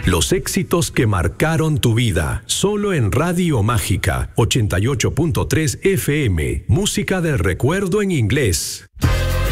Los éxitos que marcaron tu vida, solo en Radio Mágica 88.3 FM. Música del recuerdo en inglés.